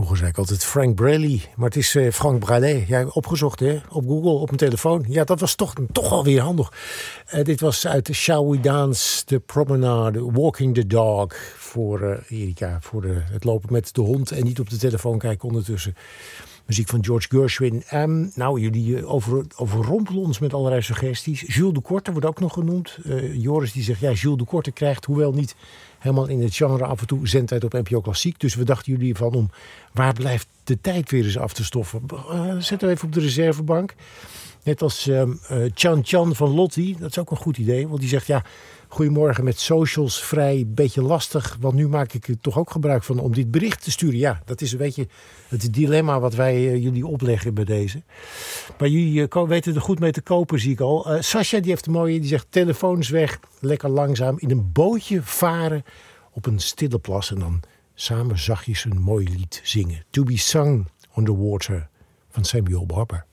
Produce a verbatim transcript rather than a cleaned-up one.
Vroeger zei ik altijd Frank Braley, maar het is uh, Frank Braley. Ja, opgezocht hè, op Google, op mijn telefoon. Ja, dat was toch, toch alweer handig. Uh, dit was uit Shall We Dance, The Promenade, Walking the Dog. Voor uh, Erika, voor de, het lopen met de hond en niet op de telefoon kijken ondertussen. Muziek van George Gershwin. Um, nou, jullie uh, over, overrompelen ons met allerlei suggesties. Jules de Korte wordt ook nog genoemd. Uh, Joris die zegt, ja, Jules de Korte krijgt, hoewel niet helemaal in het genre, af en toe zendtijd op N P O Klassiek. Dus we dachten jullie van om, waar blijft de tijd weer eens af te stoffen? Uh, zet hem even op de reservebank. Net als um, uh, Chan Chan van Lottie. Dat is ook een goed idee. Want die zegt, ja, goedemorgen, met socials vrij, beetje lastig. Want nu maak ik er toch ook gebruik van om dit bericht te sturen. Ja, dat is een beetje het dilemma wat wij uh, jullie opleggen bij deze. Maar jullie uh, weten er goed mee te kopen, zie ik al. Uh, Sascha, die heeft een mooie, die zegt, telefoons weg, lekker langzaam in een bootje varen op een stille plas. En dan samen zachtjes een mooi lied zingen. To be sung on the water van Samuel Barber.